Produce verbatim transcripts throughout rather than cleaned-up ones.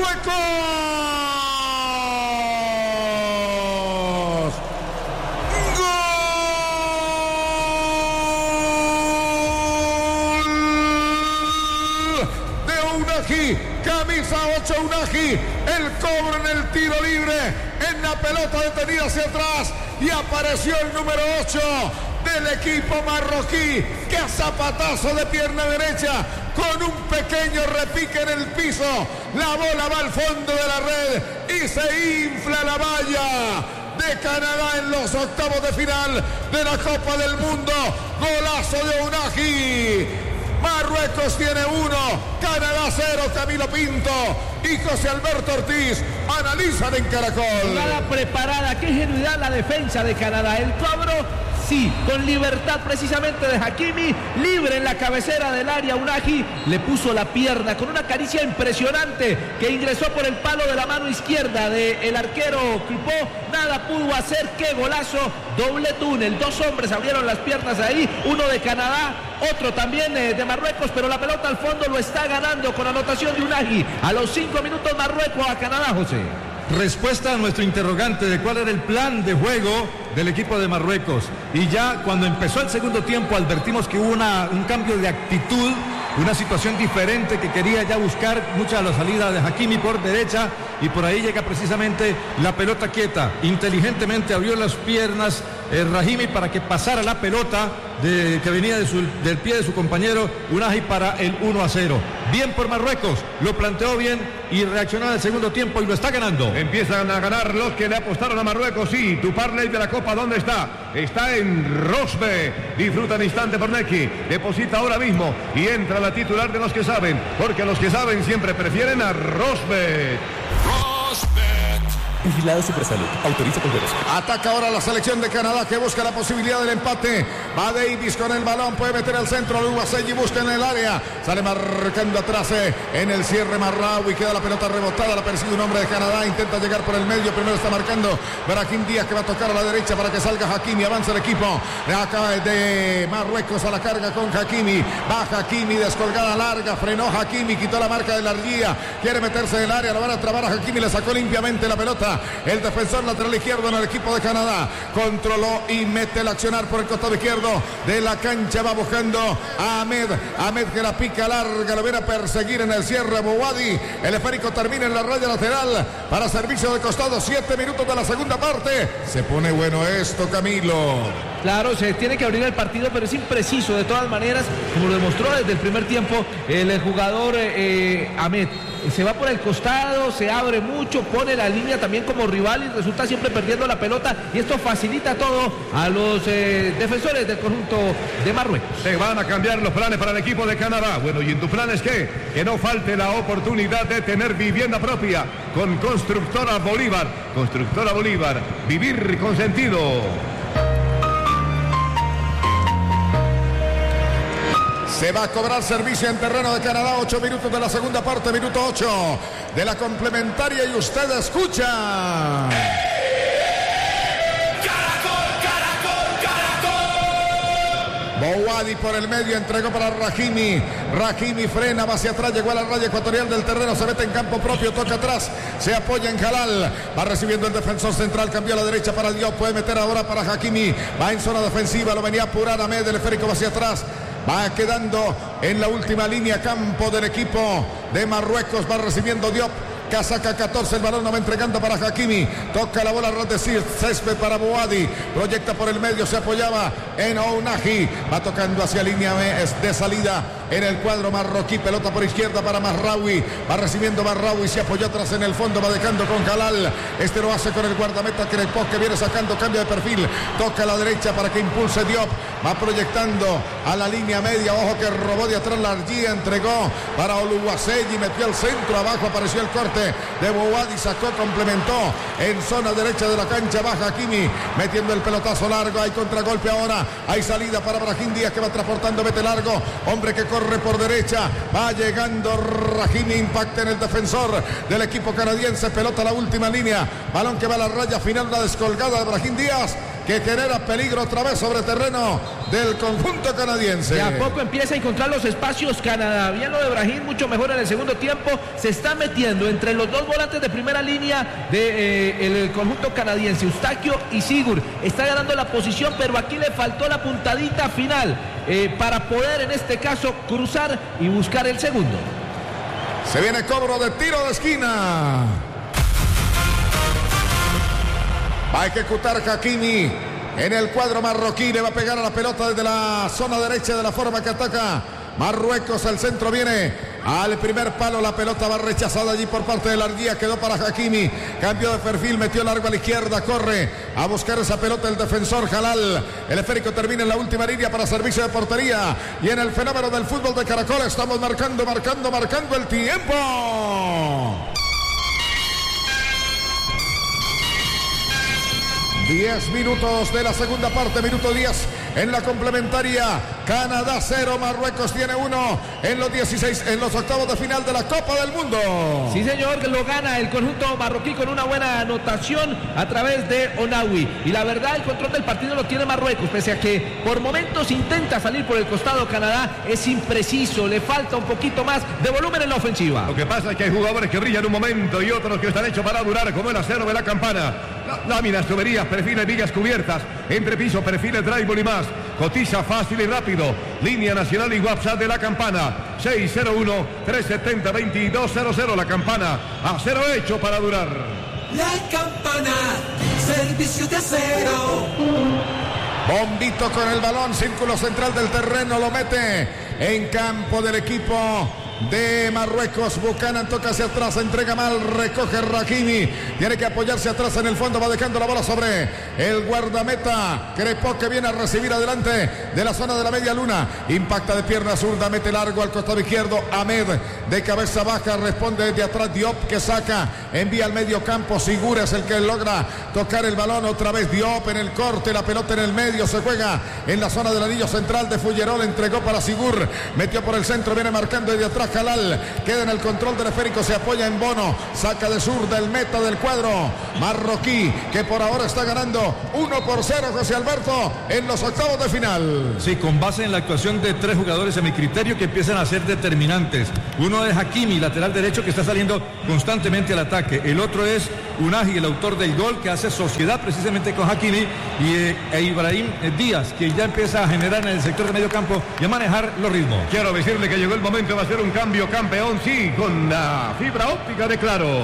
Camisa ocho, Unagi, el cobro en el tiro libre, en la pelota detenida hacia atrás, y apareció el número ocho del equipo marroquí, que a zapatazo de pierna derecha, con un pequeño repique en el piso, la bola va al fondo de la red y se infla la valla de Canadá en los octavos de final de la Copa del Mundo. Golazo de Unagi. Marruecos tiene uno, Canadá cero. Camilo Pinto y José Alberto Ortiz analizan en Caracol. Jugada preparada, qué ingenuidad la defensa de Canadá. El cobro, sí, con libertad precisamente de Hakimi, libre en la cabecera del área. Unagi le puso la pierna con una caricia impresionante que ingresó por el palo de la mano izquierda del arquero Clipó. Nada pudo hacer, qué golazo, doble túnel, dos hombres abrieron las piernas ahí, uno de Canadá, otro también eh, de Marruecos, pero la pelota al fondo lo está ganando con anotación de Unagi. A los cinco minutos Marruecos a Canadá, José. Respuesta a nuestro interrogante de cuál era el plan de juego del equipo de Marruecos. Y ya cuando empezó el segundo tiempo advertimos que hubo una, un cambio de actitud, una situación diferente que quería ya buscar mucha la salida de Hakimi por derecha, y por ahí llega precisamente la pelota quieta. Inteligentemente abrió las piernas eh, Rahimi para que pasara la pelota de, que venía de su, del pie de su compañero Unagi para el uno a cero. Bien por Marruecos, lo planteó bien y reaccionó en el segundo tiempo y lo está ganando. Empiezan a ganar los que le apostaron a Marruecos. Sí, tu parlay de la Copa, ¿dónde está? Está en Rosbe. Disfruta en instante por Neki. Deposita ahora mismo y entra la titular de los que saben, porque los que saben siempre prefieren a Rosbe. Vigilado Supersalud. Autoriza con derecho. Ataca ahora la selección de Canadá, que busca la posibilidad del empate. Va Davis con el balón, puede meter al centro. Ubaselli busca en el área. Sale marcando atrás eh, en el cierre Marraoui. Queda la pelota rebotada. La persigue un hombre de Canadá. Intenta llegar por el medio. Primero está marcando Brahim Díaz, que va a tocar a la derecha para que salga Hakimi. Avanza el equipo de acá de Marruecos a la carga con Hakimi. Va Hakimi, descolgada larga. Frenó Hakimi, quitó la marca de la argía. Quiere meterse en el área. Lo van a trabar a Hakimi. Le sacó limpiamente la pelota el defensor lateral izquierdo en el equipo de Canadá. Controló y mete el accionar por el costado izquierdo de la cancha. Va buscando a Ahmed. Ahmed, que la pica larga, lo viene a perseguir en el cierre Bouhaddi. El esférico termina en la raya lateral para servicio de costado. Siete minutos de la segunda parte. Se pone bueno esto, Camilo. Claro, se tiene que abrir el partido, pero es impreciso de todas maneras, como lo demostró desde el primer tiempo el jugador eh, Ahmed. Se va por el costado, se abre mucho, pone la línea también como rival y resulta siempre perdiendo la pelota, y esto facilita todo a los eh, defensores del conjunto de Marruecos. Se van a cambiar los planes para el equipo de Canadá. Bueno, ¿y en tus planes qué? Que no falte la oportunidad de tener vivienda propia con Constructora Bolívar. Constructora Bolívar, vivir con sentido. Se va a cobrar servicio en terreno de Canadá. Ocho minutos de la segunda parte, minuto ocho de la complementaria, y usted escucha. Caracol, Caracol, Caracol. Bouhaddi por el medio, entregó para Rahimi. Rahimi frena, va hacia atrás, llegó a la raya ecuatorial del terreno, se mete en campo propio, toca atrás, se apoya en Jalal, va recibiendo el defensor central, cambió a la derecha para Diop, puede meter ahora para Hakimi, va en zona defensiva, lo venía a apurar Ahmed, el esférico va hacia atrás. Va quedando en la última línea campo del equipo de Marruecos. Va recibiendo Diop. Casaca catorce, el balón no va entregando para Hakimi. Toca la bola a decir césped para Bouhaddi. Proyecta por el medio, se apoyaba en Unagi. Va tocando hacia línea de salida en el cuadro marroquí. Pelota por izquierda para Marraoui. Va recibiendo Marraoui, se apoyó atrás en el fondo. Va dejando con Jalal. Este lo hace con el guardameta Crepó, que viene sacando cambio de perfil. Toca a la derecha para que impulse Diop. Va proyectando a la línea media. Ojo que robó de atrás la argía. Entregó para Oluwaseyi. Metió al centro. Abajo apareció el corte de Bouhaddi, sacó, complementó en zona derecha de la cancha. Baja Hakimi metiendo el pelotazo largo. Hay contragolpe ahora, hay salida para Brahim Díaz, que va transportando, mete largo, hombre que corre por derecha, va llegando Rahimi, impacta en el defensor del equipo canadiense. Pelota a la última línea, balón que va a la raya final, una descolgada de Brahim Díaz. que genera peligro otra vez sobre terreno del conjunto canadiense. De a poco empieza a encontrar los espacios Canadá. Bien lo de Brahim, mucho mejor en el segundo tiempo. Se está metiendo entre los dos volantes de primera línea del de, eh, conjunto canadiense, Eustaquio y Sigurd. Está ganando la posición, pero aquí le faltó la puntadita final eh, para poder en este caso cruzar y buscar el segundo. Se viene cobro de tiro de esquina. Va a ejecutar Hakimi en el cuadro marroquí. Le va a pegar a la pelota desde la zona derecha de la forma que ataca Marruecos. El centro viene al primer palo. La pelota va rechazada allí por parte de la Ardía. Quedó para Hakimi. Cambió de perfil. Metió largo a la izquierda. Corre a buscar esa pelota el defensor Jalal. El esférico termina en la última línea para servicio de portería. Y en el fenómeno del fútbol de Caracol estamos marcando, marcando, marcando el tiempo. diez minutos de la segunda parte, minuto diez en la complementaria. Canadá cero, Marruecos tiene uno en los dieciséis, en los octavos de final de la Copa del Mundo. Sí, señor, lo gana el conjunto marroquí con una buena anotación a través de Onawi. Y la verdad, el control del partido lo tiene Marruecos, pese a que por momentos intenta salir por el costado Canadá, es impreciso, le falta un poquito más de volumen en la ofensiva. Lo que pasa es que hay jugadores que brillan un momento y otros que están hechos para durar, como el acero de la Campana. Láminas, tuberías, perfiles, vigas cubiertas, entrepiso, perfiles, drywall y más. Cotiza fácil y rápido. Línea nacional y WhatsApp de la Campana. seis cero uno, tres siete cero, dos dos cero cero. La Campana, acero hecho para durar. La Campana, servicio de acero. Bombito con el balón, círculo central del terreno, lo mete en campo del equipo de Marruecos. Buchanan toca hacia atrás, entrega mal, recoge Hakimi, tiene que apoyarse atrás en el fondo, va dejando la bola sobre el guardameta Crepó, que viene a recibir adelante de la zona de la media luna, impacta de pierna zurda, mete largo al costado izquierdo, Ahmed de cabeza baja, responde desde atrás Diop, que saca, envía al medio campo, Sigurd es el que logra tocar el balón, otra vez Diop en el corte, la pelota en el medio, se juega en la zona del anillo central de Fullerol, entregó para Sigurd, metió por el centro, viene marcando desde atrás Jalal, queda en el control del esférico, se apoya en Bono, saca de zurda el meta del cuadro marroquí, que por ahora está ganando uno por cero, José Alberto, en los octavos de final. Sí, con base en la actuación de tres jugadores a mi criterio que empiezan a ser determinantes. Uno es Hakimi, lateral derecho, que está saliendo constantemente al ataque. El otro es Unahi, el autor del gol, que hace sociedad precisamente con Hakimi, y eh, e Ibrahim Díaz, que ya empieza a generar en el sector de medio campo y a manejar los ritmos. Quiero decirle que llegó el momento de hacer un cambio campeón, sí, con la fibra óptica de Claro.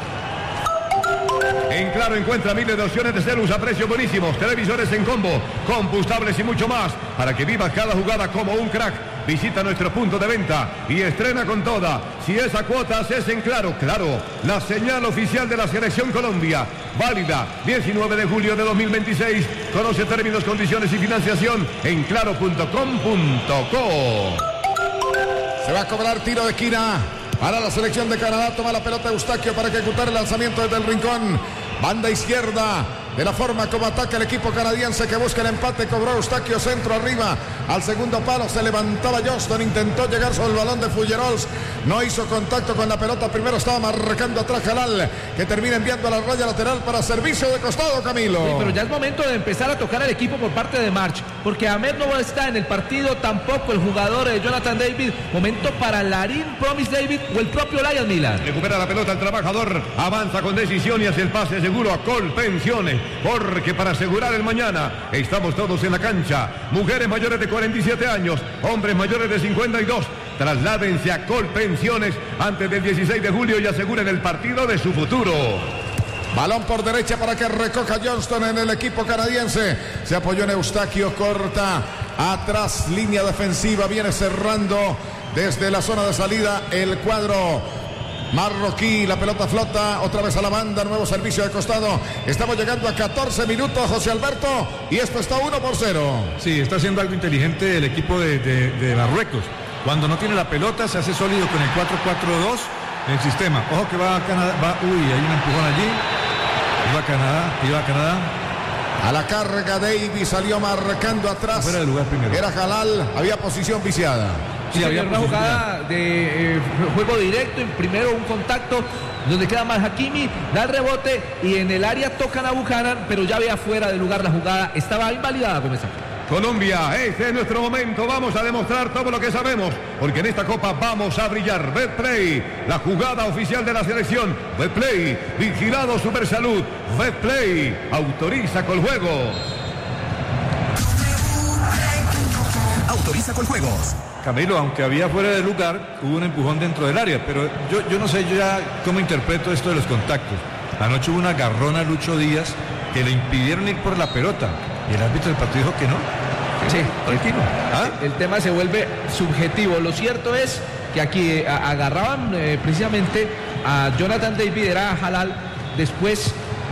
En Claro encuentra miles de opciones de celus a precios buenísimos, televisores en combo, combustables y mucho más, para que vivas cada jugada como un crack. Visita nuestro punto de venta y estrena con toda. Si es a cuotas, es en Claro. Claro, la señal oficial de la Selección Colombia. Válida diecinueve de julio de dos mil veintiséis. Conoce términos, condiciones y financiación en claro punto com punto co. Se va a cobrar tiro de esquina para la selección de Canadá. Toma la pelota Eustaquio para ejecutar el lanzamiento desde el rincón. Banda izquierda, de la forma como ataca el equipo canadiense, que busca el empate. Cobró Eustaquio, centro arriba al segundo palo, se levantaba Johnston, intentó llegar sobre el balón de Fullerols, no hizo contacto con la pelota. Primero estaba marcando atrás Jalal, que termina enviando a la raya lateral para servicio de costado, Camilo. Sí, pero ya es momento de empezar a tocar el equipo por parte de March, porque Ahmed no está en el partido, tampoco el jugador de Jonathan David. Momento para Larin, Promise David o el propio Lion Milan. Recupera la pelota el trabajador, avanza con decisión y hace el pase seguro a Colpensiones, porque para asegurar el mañana estamos todos en la cancha. Mujeres mayores de cuarenta y siete años, hombres mayores de cincuenta y dos, trasládense a Colpensiones antes del dieciséis de julio y aseguren el partido de su futuro. Balón por derecha para que recoja Johnston en el equipo canadiense. Se apoyó en Eustaquio, corta atrás, línea defensiva, viene cerrando desde la zona de salida el cuadro marroquí. La pelota flota otra vez a la banda, nuevo servicio de costado. Estamos llegando a catorce minutos, José Alberto, y esto está uno por cero. Sí, está haciendo algo inteligente el equipo de, de, de Marruecos. Cuando no tiene la pelota se hace sólido con el cuatro cuatro dos el sistema. Ojo que va a Canadá, va, uy, hay un empujón allí. Iba a Canadá, iba a Canadá. A la carga Davis, salió marcando atrás. Fuera de lugar primero. Era Jalal, había posición viciada. Sí, había una jugada de eh, juego directo, en primero un contacto donde queda mal Hakimi, da el rebote y en el área tocan a Buchanan, pero ya había fuera de lugar la jugada, estaba invalidada, Gómez. Colombia, este es nuestro momento, vamos a demostrar todo lo que sabemos, porque en esta copa vamos a brillar. Betplay, la jugada oficial de la selección. Betplay, vigilado Supersalud. Betplay, autoriza Coljuegos. Autoriza Coljuegos. Camilo, aunque había fuera de lugar, hubo un empujón dentro del área, pero yo, yo no sé yo ya cómo interpreto esto de los contactos. Anoche hubo una agarrona a Lucho Díaz que le impidieron ir por la pelota y el árbitro del partido dijo que no. Sí, tranquilo. ¿Ah? El tema se vuelve subjetivo. Lo cierto es que aquí a, agarraban eh, precisamente a Jonathan David, era Halal, después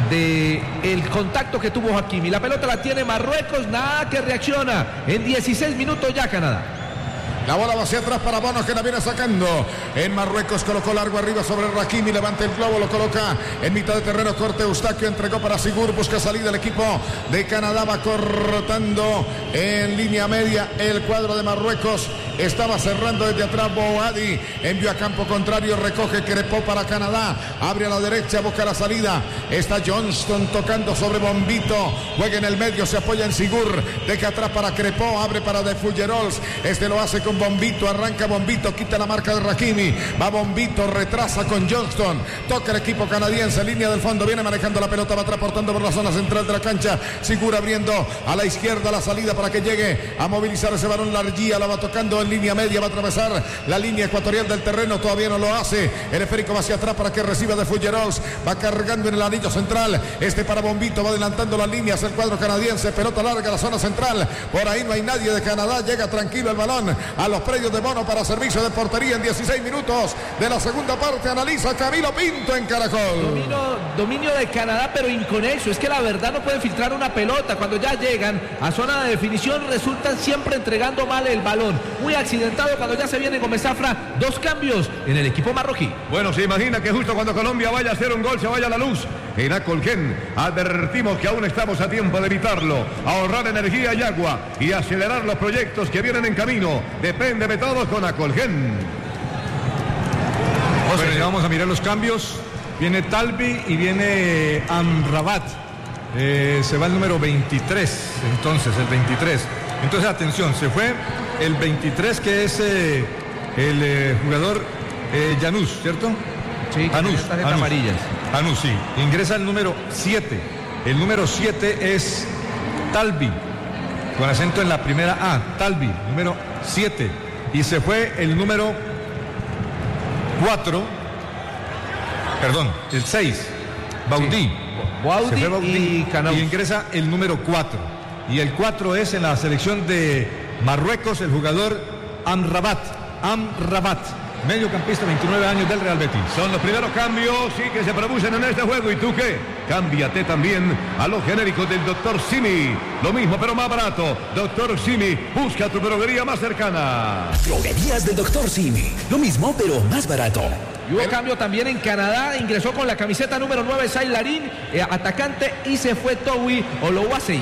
de el contacto que tuvo Hakimi. La pelota la tiene Marruecos, nada que reacciona. En dieciséis minutos ya Canadá. La bola va hacia atrás para Bono, que la viene sacando. En Marruecos colocó largo arriba sobre Hakimi, levanta el globo, lo coloca en mitad de terreno. Corte Eustaquio, entregó para Sigur, busca salida el equipo de Canadá, va cortando en línea media el cuadro de Marruecos. Estaba cerrando desde atrás Boadi, envió a campo contrario, recoge Crepó para Canadá, abre a la derecha, busca la salida. Está Johnston tocando sobre Bombito, juega en el medio, se apoya en Sigur, deja atrás para Crepó, abre para De Fulgerols, este lo hace con Bombito, arranca Bombito, quita la marca de Hakimi, va Bombito, retrasa con Johnston, toca el equipo canadiense, línea del fondo, viene manejando la pelota, va transportando por la zona central de la cancha, Sigur abriendo a la izquierda la salida para que llegue a movilizar ese balón. Larguía la va tocando en línea media, va a atravesar la línea ecuatorial del terreno, todavía no lo hace, el esférico va hacia atrás para que reciba De Fulgerols, va cargando en el anillo central, este para Bombito, va adelantando las líneas el cuadro canadiense, pelota larga a la zona central, por ahí no hay nadie de Canadá, llega tranquilo el balón a los predios de Bono para servicio de portería en dieciséis minutos de la segunda parte. Analiza Camilo Pinto en Caracol. Dominio, dominio de Canadá, pero inconexo. Es que la verdad no pueden filtrar una pelota. Cuando ya llegan a zona de definición resultan siempre entregando mal el balón. Muy accidentado cuando ya se viene Gómez Zafra. Dos cambios en el equipo marroquí. Bueno, se imagina que justo cuando Colombia vaya a hacer un gol se vaya la luz. En Acolgen advertimos que aún estamos a tiempo de evitarlo, ahorrar energía y agua y acelerar los proyectos que vienen en camino. Depende de todos con Acolgen. Bueno, ya vamos a mirar los cambios. Viene Talbi y viene Amrabat. Eh, se va el número veintitrés, entonces, el veintitrés. Entonces, atención, se fue el veintitrés, que es eh, el eh, jugador eh, Janus, ¿cierto? Sí, Anus, tarjetas Anus. amarillas. Anus, sí. Ingresa el número siete. El número siete es Talbi, con acento en la primera A. Talbi, número siete. Y se fue el número cuatro. Perdón, el seis. Baudí. Sí. Baudí, se fue Baudí y Canaus. Y ingresa el número cuatro. Y el cuatro es en la selección de Marruecos, el jugador Amrabat. Amrabat. Mediocampista, veintinueve años, del Real Betis. Son los primeros cambios sí que se producen en este juego. ¿Y tú qué? Cámbiate también a los genéricos del doctor Simi. Lo mismo pero más barato. doctor Simi, busca tu droguería más cercana. Droguerías del doctor Simi. Lo mismo pero más barato. Y hubo cambio también en Canadá, ingresó con la camiseta número nueve Sailarín, eh, atacante, y se fue Towi Oluwaseyi.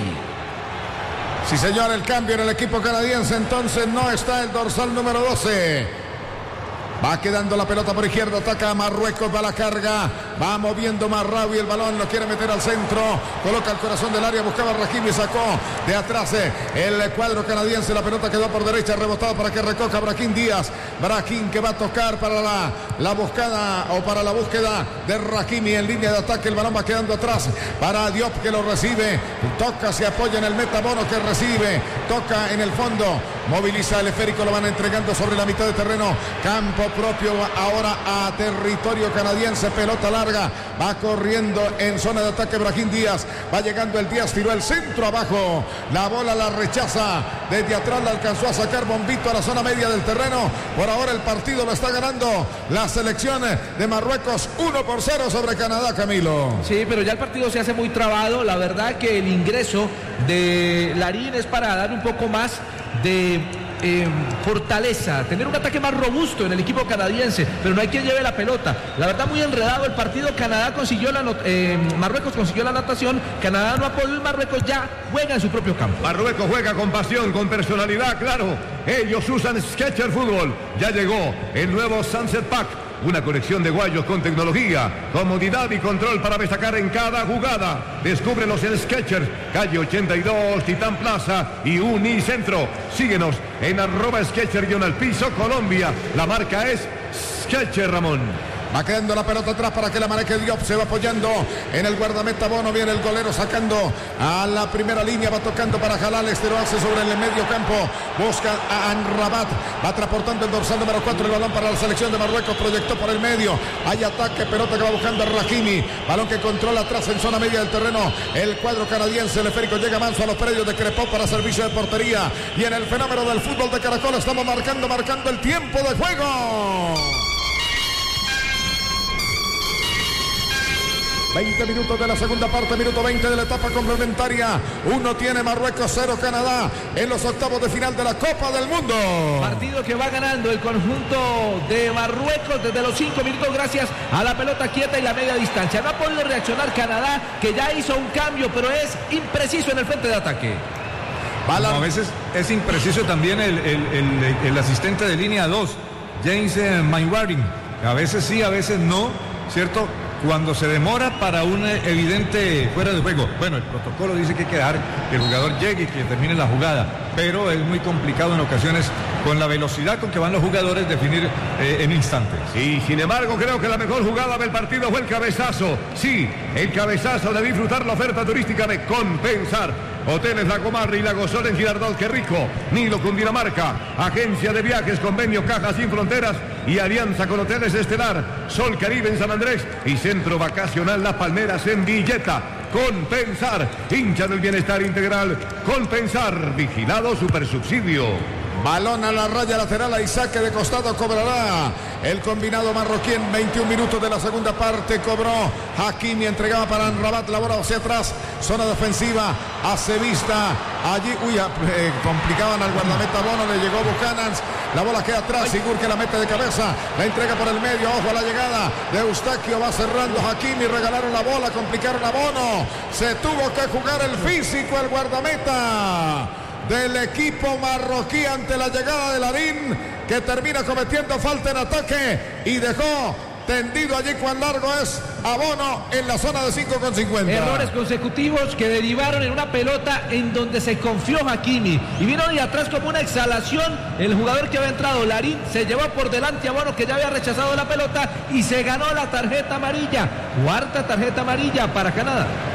Sí, señor, el cambio en el equipo canadiense, entonces no está el dorsal número doce. Va quedando la pelota por izquierda, ataca a Marruecos, va a la carga, va moviendo Marraoui el balón, lo quiere meter al centro, coloca el corazón del área, buscaba a Hakimi, sacó de atrás el cuadro canadiense, la pelota quedó por derecha, rebotado para que recoja Brahim Díaz, Brahim que va a tocar para la, la buscada o para la búsqueda de Hakimi en línea de ataque, el balón va quedando atrás para Diop que lo recibe, toca, se apoya en el meta, Bono que recibe, toca en el fondo, moviliza el esférico, lo van entregando sobre la mitad de terreno, campo propio ahora a territorio canadiense, pelota larga, va corriendo en zona de ataque Brahim Díaz, va llegando el Díaz, tiró el centro abajo, la bola la rechaza, desde atrás la alcanzó a sacar Bombito a la zona media del terreno, por ahora el partido lo está ganando la selección de Marruecos uno por cero sobre Canadá, Camilo. Sí, pero ya el partido se hace muy trabado, la verdad que el ingreso de Larín es para dar un poco más de eh, fortaleza, tener un ataque más robusto en el equipo canadiense, pero no hay quien lleve la pelota. La verdad, muy enredado el partido. Canadá consiguió la eh, Marruecos consiguió la anotación, Canadá no ha podido, Marruecos ya juega en su propio campo. Marruecos juega con pasión, con personalidad, claro. Ellos usan Skechers Fútbol. Ya llegó el nuevo Sunset Pack. Una colección de guayos con tecnología, comodidad y control para destacar en cada jugada. Descúbrelos en Skechers, calle ochenta y dos, Titán Plaza y Unicentro. Síguenos en arroba Skechers-al-piso Colombia. La marca es Skechers, Ramón. Va quedando la pelota atrás para que la maneje Diop. Se va apoyando en el guardameta Bono. Viene el golero sacando a la primera línea. Va tocando para Jalal. Este lo hace sobre el medio campo. Busca a Anrabat. Va transportando el dorsal número cuatro. El balón para la selección de Marruecos. Proyectó por el medio. Hay ataque. Pelota que va buscando a Rahimi. Balón que controla atrás en zona media del terreno. El cuadro canadiense. El esférico llega manso a los predios de Crepó para servicio de portería. Y en el fenómeno del fútbol de Caracol estamos marcando, marcando el tiempo de juego. veinte minutos de la segunda parte, minuto veinte de la etapa complementaria. Uno tiene Marruecos, cero Canadá en los octavos de final de la Copa del Mundo. Partido que va ganando el conjunto de Marruecos desde los cinco minutos gracias a la pelota quieta y la media distancia. No ha podido reaccionar Canadá, que ya hizo un cambio, pero es impreciso en el frente de ataque. Bueno, a veces es impreciso también el, el, el, el asistente de línea dos, James eh, Mainwaring. A veces sí, a veces no, ¿cierto? Cuando se demora para un evidente fuera de juego. Bueno, el protocolo dice que hay que dejar que el jugador llegue y que termine la jugada, pero es muy complicado en ocasiones con la velocidad con que van los jugadores definir eh, en instantes. Y sin embargo creo que la mejor jugada del partido fue el cabezazo. Sí, el cabezazo de disfrutar la oferta turística de Compensar. Hoteles La Comarra y La Gozón en Girardot, qué rico. Nilo, Cundinamarca. Agencia de viajes, convenio Caja Sin Fronteras y alianza con Hoteles Estelar. Sol Caribe en San Andrés y Centro Vacacional Las Palmeras en Villeta. Compensar, hincha del bienestar integral. Compensar, vigilado Supersubsidio. Balón a la raya lateral, a saque de costado cobrará el combinado marroquí en veintiún minutos de la segunda parte. Cobró Hakimi, entregaba para Anrabat, la bola hacia atrás, zona defensiva, hace vista allí, uy, eh, complicaban al guardameta Bono, le llegó Buchanan, la bola queda atrás, Sigur que la mete de cabeza, la entrega por el medio, ojo a la llegada de Eustaquio, va cerrando Hakimi, regalaron la bola, complicaron a Bono, se tuvo que jugar el físico el guardameta del equipo marroquí ante la llegada de Larín, que termina cometiendo falta en ataque y dejó tendido allí cuán largo es a Bono en la zona de cinco con cincuenta. Errores consecutivos que derivaron en una pelota en donde se confió Hakimi y vino de atrás como una exhalación. El jugador que había entrado, Larín, se llevó por delante a Bono, que ya había rechazado la pelota, y se ganó la tarjeta amarilla. Cuarta tarjeta amarilla para Canadá.